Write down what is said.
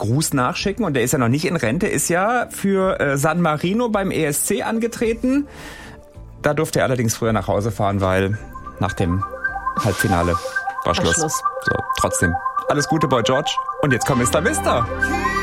Gruß nachschicken. Und der ist ja noch nicht in Rente, ist ja für San Marino beim ESC angetreten. Da durfte er allerdings früher nach Hause fahren, weil nach dem Halbfinale war Schluss. So, trotzdem, alles Gute, Boy George. Und jetzt kommt Mr. Mister.